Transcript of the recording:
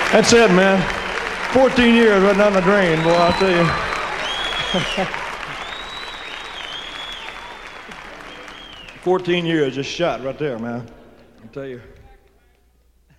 That's it, man. 14 years right down the drain, boy, I'll tell you. 14 years just shot right there, man. I'll tell you.